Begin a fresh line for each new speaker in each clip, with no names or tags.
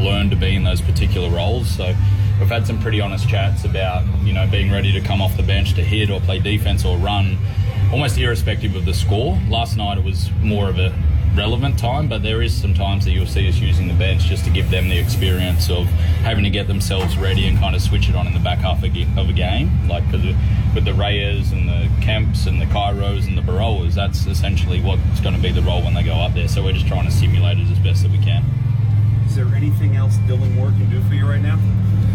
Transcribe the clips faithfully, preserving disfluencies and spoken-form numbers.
learn to be in those particular roles. So we've had some pretty honest chats about, you know, being ready to come off the bench to hit or play defense or run, almost irrespective of the score. Last night it was more of a relevant time, but there is some times that you'll see us using the bench just to give them the experience of having to get themselves ready and kind of switch it on in the back half of a game. Like with the Reyes and the Kemps and the Kairos and the Baroas, that's essentially what's going to be the role when they go up there. So we're just trying to simulate it as best that we can.
Is there anything else Dylan Moore can do for you right now?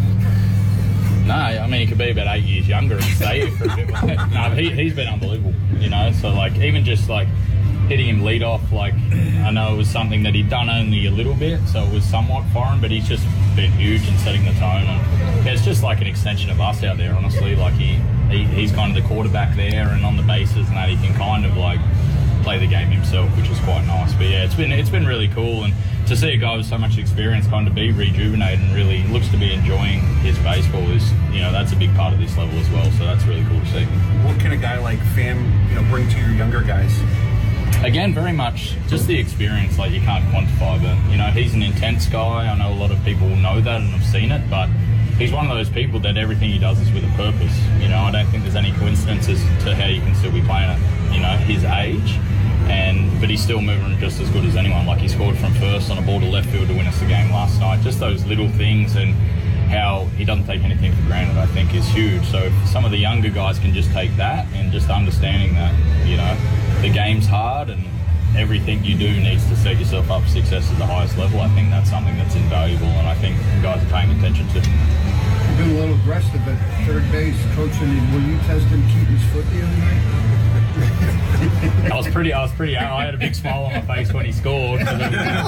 No, I mean, he could be about eight years younger and stay here for a bit. No, he, he's been unbelievable, you know. So, like, even just, like, hitting him lead off, like, I know it was something that he'd done only a little bit, so it was somewhat foreign, but he's just been huge in setting the tone. And yeah, it's just like an extension of us out there, honestly. Like, he, he he's kind of the quarterback there, and on the bases and that, he can kind of, like, play the game himself, which is quite nice. But yeah, it's been it's been really cool, and to see a guy with so much experience kind of be rejuvenated and really looks to be enjoying his baseball is, you know, that's a big part of this level as well. So that's really cool to see.
What can a guy like Pham, you know, bring to your younger guys?
Again, very much just the experience. Like, you can't quantify, but you know, he's an intense guy. I know a lot of people know that and have seen it, but he's one of those people that everything he does is with a purpose. You know, I don't think there's any coincidences to how you can still be playing at, you know, his age. And but he's still moving just as good as anyone. Like, he scored from first on a ball to left field to win us the game last night. Just those little things and how he doesn't take anything for granted, I think, is huge. So if some of the younger guys can just take that and just understanding that, you know, the game's hard and everything you do needs to set yourself up for success at the highest level. I think that's something that's invaluable, and I think guys are paying attention to.
You've been a little aggressive at third base, coaching. Were you testing Keaton's foot the other night?
I was pretty, I was pretty, I had a big smile on my face when he scored. No,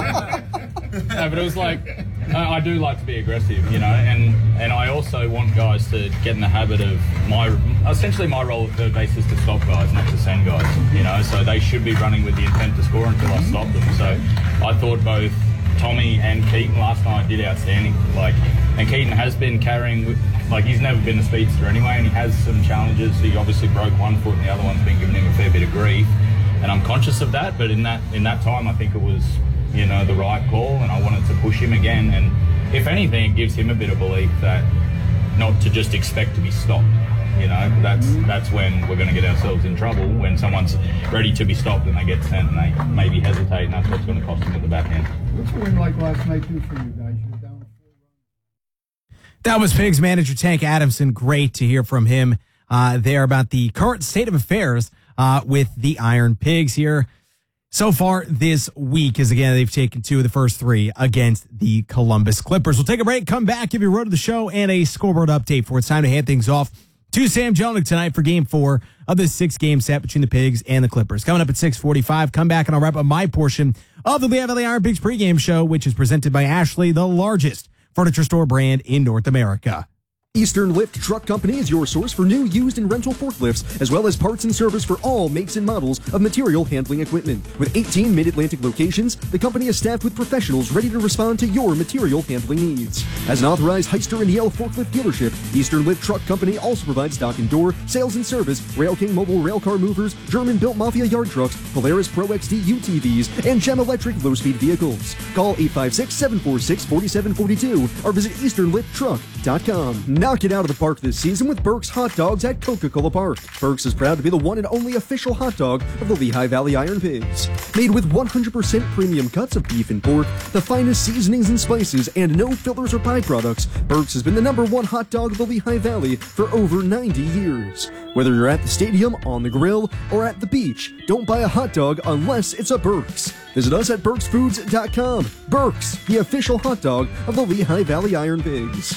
but it was like, I, I do like to be aggressive, you know, and, and I also want guys to get in the habit of my, essentially my role at third base is to stop guys, not to send guys, you know, so they should be running with the intent to score until I stop them. So I thought both Tommy and Keaton last night did outstanding. Like, and Keaton has been carrying, like, he's never been a speedster anyway, and he has some challenges. He obviously broke one foot, and the other one's been giving him a fair bit of grief. And I'm conscious of that, but in that in that time, I think it was, you know, the right call, and I wanted to push him again. And if anything, it gives him a bit of belief that not to just expect to be stopped. You know, that's that's when we're going to get ourselves in trouble, when someone's ready to be stopped and they get sent and they maybe hesitate, and that's what's going to cost them at the back end.
What's the win like last night do for you guys? You're down four runs.
That was Pigs manager Tank Adamson. Great to hear from him uh, there about the current state of affairs uh, with the Iron Pigs here. So far this week, as again, they've taken two of the first three against the Columbus Clippers. We'll take a break, come back, give you a road to the show and a scoreboard update for it's time to hand things off to Sam Jelinek tonight for game four of this six-game set between the Pigs and the Clippers. Coming up at six forty-five, come back and I'll wrap up my portion of the Lehigh Valley Iron Pigs pregame show, which is presented by Ashley, the largest furniture store brand in North America.
Eastern Lift Truck Company is your source for new, used, and rental forklifts, as well as parts and service for all makes and models of material handling equipment. With eighteen Mid-Atlantic locations, the company is staffed with professionals ready to respond to your material handling needs. As an authorized Hyster and Yale forklift dealership, Eastern Lift Truck Company also provides dock and door, sales and service, Rail King mobile railcar movers, German-built Mafia yard trucks, Polaris Pro X D U T Vs, and Gem Electric low-speed vehicles. Call eight five six, seven four six, four seven four two or visit eastern lift truck dot com. Knock it out of the park this season with Burke's Hot Dogs at Coca-Cola Park. Burke's is proud to be the one and only official hot dog of the Lehigh Valley Iron Pigs. Made with one hundred percent premium cuts of beef and pork, the finest seasonings and spices, and no fillers or byproducts, Burke's has been the number one hot dog of the Lehigh Valley for over ninety years. Whether you're at the stadium, on the grill, or at the beach, don't buy a hot dog unless it's a Burke's. Visit us at burks foods dot com. Burke's, the official hot dog of the Lehigh Valley Iron Pigs.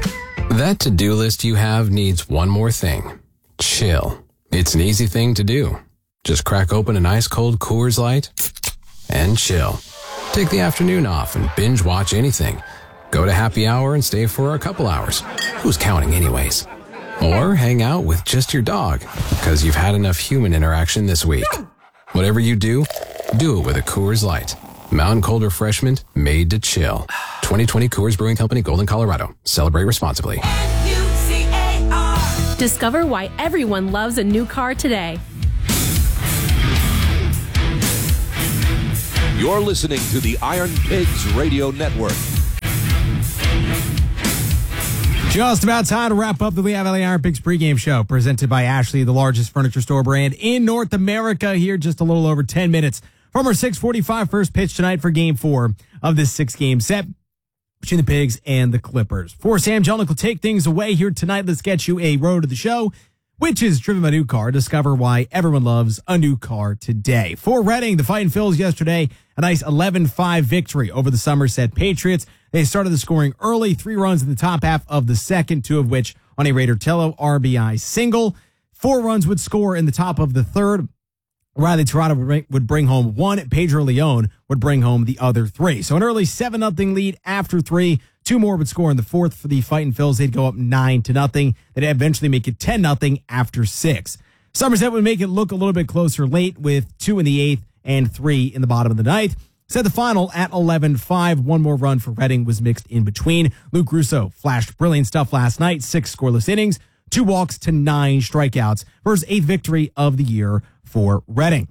That to-do list you have needs one more thing. Chill. It's an easy thing to do. Just crack open an ice-cold Coors Light and chill. Take the afternoon off and binge watch anything. Go to happy hour and stay for a couple hours. Who's counting anyways? Or hang out with just your dog, because you've had enough human interaction this week. Whatever you do, do it with a Coors Light. Mountain Cold Refreshment made to chill. twenty twenty Coors Brewing Company, Golden, Colorado. Celebrate responsibly.
Discover why everyone loves a new car today.
You're listening to the Iron Pigs Radio Network.
Just about time to wrap up the Lehigh Valley Iron Pigs pregame show, presented by Ashley, the largest furniture store brand in North America. Here, just a little over ten minutes from our six forty-five first pitch tonight for Game Four of this six-game set between the Pigs and the Clippers. For Sam Jelnick will take things away here tonight. Let's get you a road to the show, which is driven by a new car. Discover why everyone loves a new car today. For Reading, the Fighting Phils yesterday, a nice eleven five victory over the Somerset Patriots. They started the scoring early, three runs in the top half of the second, two of which on a Raider Tello R B I single. Four runs would score in the top of the third. Riley Tirado would bring home one. Pedro Leon would bring home the other three. So an early seven nothing lead after three. Two more would score in the fourth for the Fighting Phils. They'd go up nine to nothing. They'd eventually make it ten nothing after six. Somerset would make it look a little bit closer late with two in the eighth and three in the bottom of the ninth. Set the final at eleven five. One more run for Reading was mixed in between. Luke Russo flashed brilliant stuff last night. Six scoreless innings, two walks to nine strikeouts for his eighth victory of the year for Reading.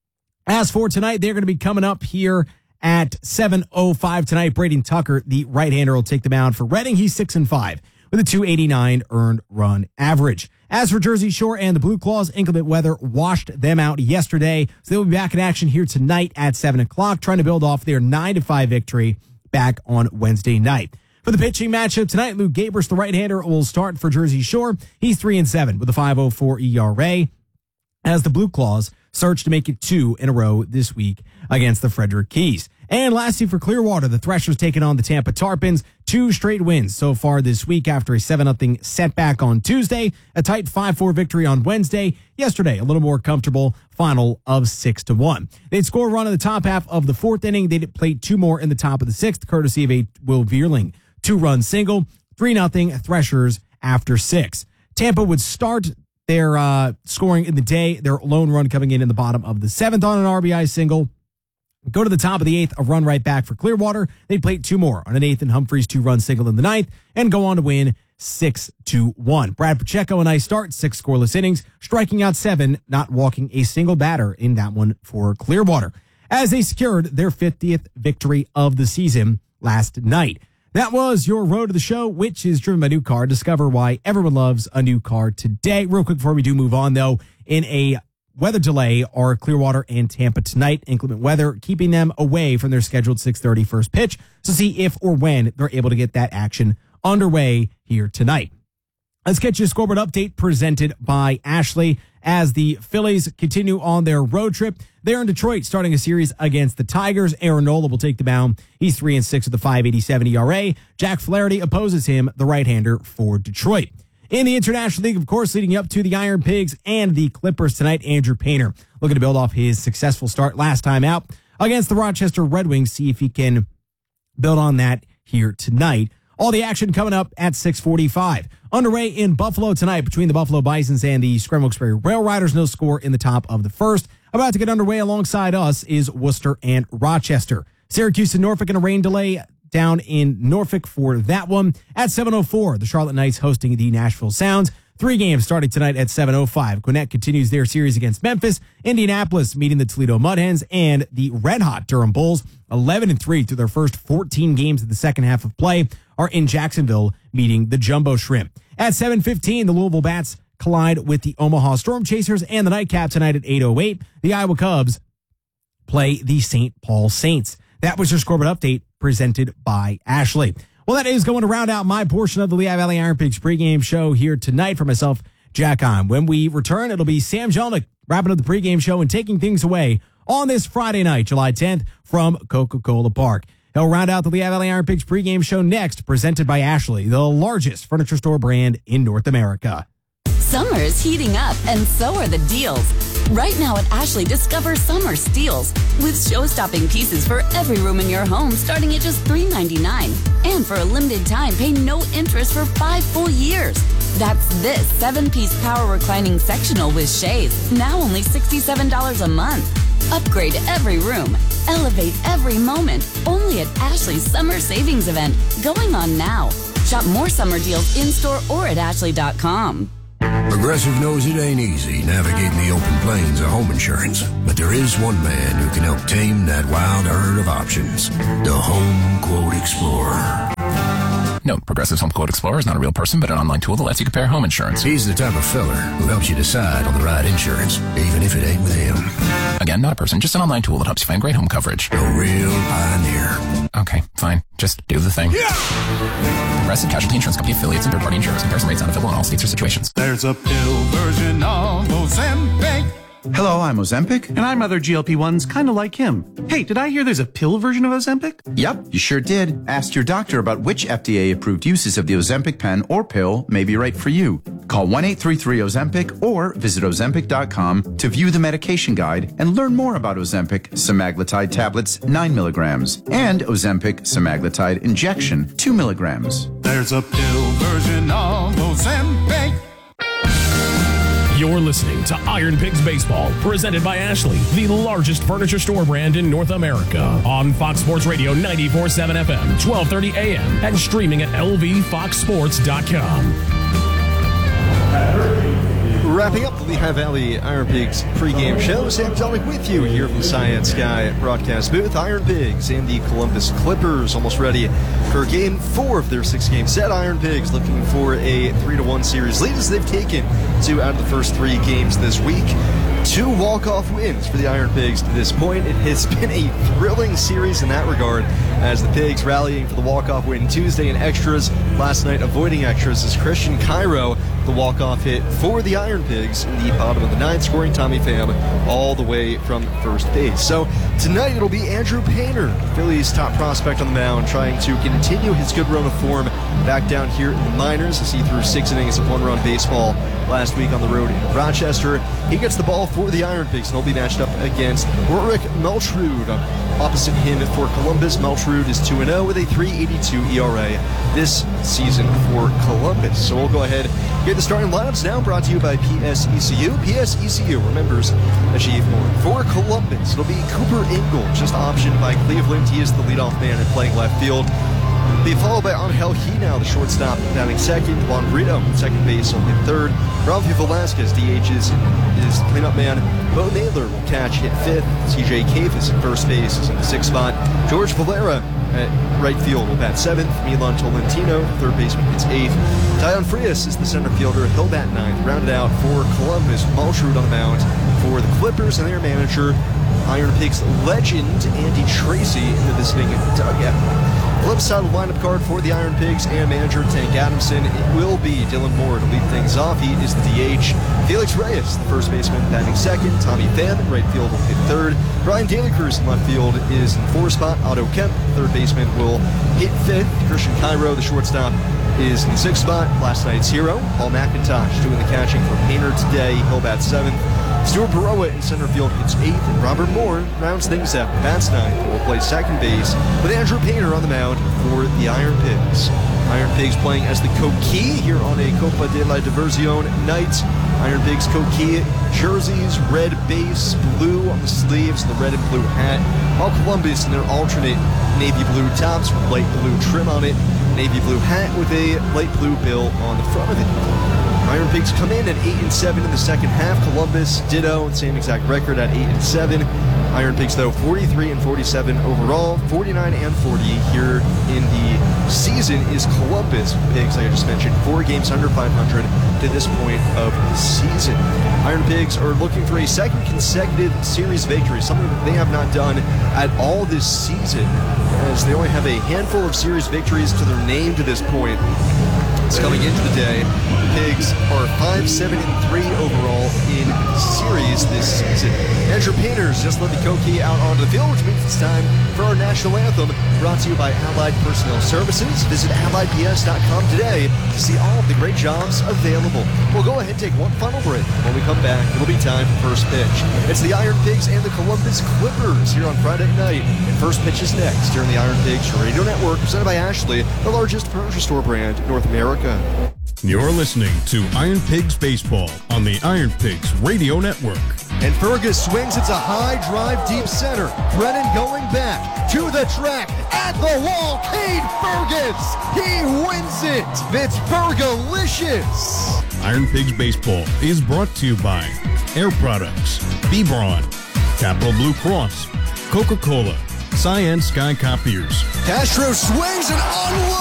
As for tonight, they're going to be coming up here at seven oh five tonight. Braden Tucker, the right-hander, will take the mound for Reading. He's six and five with a two eighty-nine earned run average. As for Jersey Shore and the Blue Claws, inclement weather washed them out yesterday, so they'll be back in action here tonight at seven o'clock, trying to build off their nine to five victory back on Wednesday night. For the pitching matchup tonight, Luke Gabers, the right-hander, will start for Jersey Shore. He's three and seven with a five oh four E R A, as the Blue Claws search to make it two in a row this week against the Frederick Keys. And lastly, for Clearwater, the Threshers taking on the Tampa Tarpons. Two straight wins so far this week after a seven nothing setback on Tuesday, a tight five four victory on Wednesday. Yesterday, a little more comfortable final of six to one. They'd score a run in the top half of the fourth inning. They'd play two more in the top of the sixth, courtesy of a Will Veerling two-run single. three nothing Threshers after six. Tampa would start their uh, scoring in the day, their lone run coming in in the bottom of the seventh on an R B I single. Go to the top of the eighth, a run right back for Clearwater. They'd play two more on an Nathan Humphreys two-run single in the ninth and go on to win six to one. Brad Pacheco, a nice start, six scoreless innings, striking out seven, not walking a single batter in that one for Clearwater, as they secured their fiftieth victory of the season last night. That was your road to the show, which is driven by new car. Discover why everyone loves a new car today. Real quick before we do move on, though, in a weather delay are Clearwater and Tampa tonight. Inclement weather keeping them away from their scheduled six thirty first pitch. So see if or when they're able to get that action underway here tonight. Let's get you a scoreboard update presented by Ashley as the Phillies continue on their road trip. They're in Detroit starting a series against the Tigers. Aaron Nola will take the mound. He's three and six with a five eighty-seven E R A. Jack Flaherty opposes him, the right-hander for Detroit. In the International League, of course, leading up to the Iron Pigs and the Clippers tonight, Andrew Painter looking to build off his successful start last time out against the Rochester Red Wings, see if he can build on that here tonight. All the action coming up at six forty-five. Underway in Buffalo tonight between the Buffalo Bisons and the Scranton Wilkes-Barre Rail Riders. No score in the top of the first. About to get underway alongside us is Worcester and Rochester. Syracuse and Norfolk in a rain delay down in Norfolk for that one. At seven oh four, the Charlotte Knights hosting the Nashville Sounds. Three games starting tonight at seven oh five. Gwinnett continues their series against Memphis. Indianapolis meeting the Toledo Mud Hens, and the red-hot Durham Bulls, eleven and three through their first fourteen games of the second half of play, are in Jacksonville meeting the Jumbo Shrimp. At seven fifteen, the Louisville Bats collide with the Omaha Storm Chasers, and the nightcap tonight at eight oh eight, the Iowa Cubs play the Saint Paul Saints. That was your scoreboard update presented by Ashley. Well, that is going to round out my portion of the Lehigh Valley Iron Pigs pregame show here tonight for myself, Jack Heim. When we return, it'll be Sam Jelnick wrapping up the pregame show and taking things away on this Friday night, July tenth, from Coca-Cola Park. He'll round out the Lehigh Valley Iron Pigs pregame show next, presented by Ashley, the largest furniture store brand in North America.
Summer's heating up, and so are the deals. Right now at Ashley, discover summer steals with show-stopping pieces for every room in your home starting at just three ninety-nine. And for a limited time, pay no interest for five full years. That's this seven-piece power reclining sectional with shades, now only sixty-seven dollars a month. Upgrade every room. Elevate every moment. Only at Ashley's Summer Savings Event, going on now. Shop more summer deals in-store or at ashley dot com.
Progressive knows it ain't easy navigating the open plains of home insurance, but there is one man who can help tame that wild herd of options. The Home Quote Explorer.
No
Note, Progressive's Home Quote Explorer is not a real person, but an online tool that lets you compare home insurance.
He's the type of feller who helps you decide on the right insurance, even if it ain't with him.
Again, not a person, just an online tool that helps you find great home coverage.
A real pioneer.
Okay, fine. Just do the thing. Yeah! Progressive Casualty Insurance Company affiliates and third-party insurers. Comparison rates not available in all states or situations.
There's a pill version of Ozempic.
Hello, I'm Ozempic.
And I'm other G L P ones kind of like him. Hey, did I hear there's a pill version of Ozempic?
Yep, you sure did. Ask your doctor about which F D A-approved uses of the Ozempic pen or pill may be right for you. Call one eight three three Ozempic or visit Ozempic dot com to view the medication guide and learn more about Ozempic semaglutide tablets nine milligrams and Ozempic semaglutide injection two milligrams.
There's a pill version of Ozempic.
You're listening to Iron Pigs Baseball, presented by Ashley, the largest furniture store brand in North America. On Fox Sports Radio ninety-four point seven F M, twelve thirty A M, and streaming at L V fox sports dot com.
Wrapping up the Lehigh Valley Iron Pigs pregame show, Sam Zelnick with you here from the Science Sky broadcast booth. Iron Pigs and the Columbus Clippers almost ready for game four of their six-game set. Iron Pigs looking for a three to one series lead as they've taken two out of the first three games this week. Two walk-off wins for the Iron Pigs to this point. It has been a thrilling series in that regard as the Pigs rallying for the walk-off win Tuesday in extras. Last night avoiding extras as Christian Cairo, the walk-off hit for the Iron Pigs in the bottom of the ninth, scoring Tommy Pham all the way from first base. So tonight it'll be Andrew Painter, Phillies' top prospect on the mound, trying to continue his good run of form back down here in the minors as he threw six innings of one-run baseball last week on the road in Rochester. He gets the ball for the Iron Pigs, and he'll be matched up against Rorik Meltrud. Opposite him for Columbus, Meltrud is two and oh with a three eighty-two E R A this season for Columbus. So we'll go ahead and get the starting lineups now, brought to you by P S E C U. P S E C U, remembers, achieve more. For Columbus, it'll be Cooper Engel, just optioned by Cleveland. He is the leadoff man and playing left field. Be followed by Angel Hina, the shortstop, batting second. Juan Brito, second base, on hit third. Rafi Velasquez, D H's is the cleanup man. Bo Naylor will catch, hit fifth. C J Cafis at first base is in the sixth spot. George Valera at right field will bat seventh. Milan Tolentino, third baseman, hits eighth. Tyon Frias is the center fielder. He'll bat ninth. Rounded out for Columbus, Meltrud on the mound for the Clippers and their manager, Iron Pigs legend Andy Tracy, in the visiting dugout. Flip side of the lineup card for the Iron Pigs and manager Tank Adamson. It will be Dylan Moore to lead things off. He is the D H. Felix Reyes, the first baseman, batting second. Tommy Pham in right field will hit third. Brian Daly-Cruz in left field is in the fourth spot. Otto Kemp, third baseman, will hit fifth. Christian Cairo, the shortstop, is in the sixth spot. Last night's hero, Paul McIntosh, doing the catching for Painter today. He'll bat seventh. Stuart Baroa in center field hits eighth, and Robert Moore rounds things out, bats ninth, and will play second base with Andrew Painter on the mound for the Iron Pigs. Iron Pigs playing as the Coquille here on a Copa de la Diversión night. Iron Pigs Coquille jerseys, red base, blue on the sleeves, and the red and blue hat. While Columbus in their alternate navy blue tops with light blue trim on it, navy blue hat with a light blue bill on the front of it. Iron Pigs come in at eight and seven in the second half. Columbus ditto, same exact record at eight and seven. Iron Pigs though forty-three and forty-seven overall, forty-nine and forty here in the season is Columbus Pigs. Like I just mentioned, four games under five hundred to this point of the season. Iron Pigs are looking for a second consecutive series victory, something that they have not done at all this season, as they only have a handful of series victories to their name to this point. It's coming into the day. The Pigs are five, seven, and three overall in series this season. Andrew Painter's just led the Coquille out onto the field, which means it's time for our national anthem, brought to you by Allied Personnel Services. Visit allied p s dot com today to see all of the great jobs available. We'll go ahead and take one final break. When we come back, it'll be time for first pitch. It's the Iron Pigs and the Columbus Clippers here on Friday night. And first pitch is next here on the Iron Pigs Radio Network, presented by Ashley, the largest furniture store brand in North America.
You're listening to Iron Pigs Baseball on the Iron Pigs Radio Network.
And Fergus swings. It's a high drive deep center. Brennan going back to the track at the wall. Cade Fergus. He wins it. It's Fergalicious.
Iron Pigs Baseball is brought to you by Air Products, B-Braun, Capital Blue Cross, Coca-Cola, Science Sky Copiers.
Castro swings and unloads.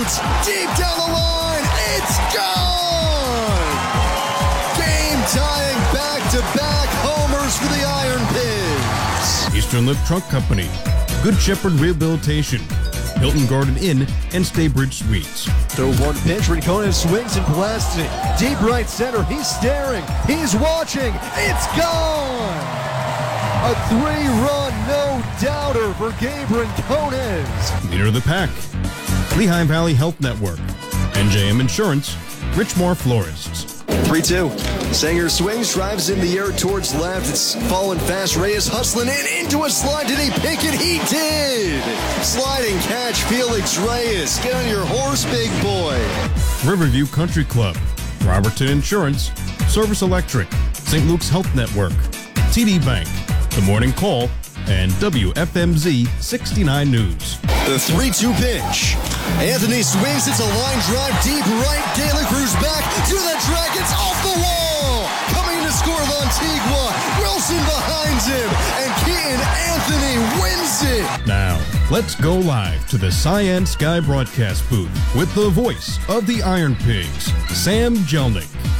shoots deep down the line. It's gone! Game-tying back-to-back homers for the Iron Pigs.
Eastern Lip Truck Company, Good Shepherd Rehabilitation, Hilton Garden Inn, and Staybridge Suites.
So one pitch, Rinconen swings and blasts it. Deep right center, he's staring, he's watching, it's gone! A three-run no-doubter for Gabe Rincones.
Leader of the pack, Lehigh Valley Health Network, N J M Insurance, Richmore Florists.
three two. Sanger swings, drives in the air towards left. It's falling fast. Reyes hustling in into a slide. Did he pick it? He did! Sliding catch, Felix Reyes. Get on your horse, big boy.
Riverview Country Club, Robertson Insurance, Service Electric, Saint Luke's Health Network, T D Bank, The Morning Call, and W F M Z sixty-nine News.
The three two pitch. Anthony swings. It's a line drive deep right. De La Cruz back to the track. It's off the wall. Coming to score Lantigua. Wilson behind him. And Keaton Anthony wins it.
Now, let's go live to the Cyan Sky broadcast booth with the voice of the Iron Pigs, Sam Jelnick.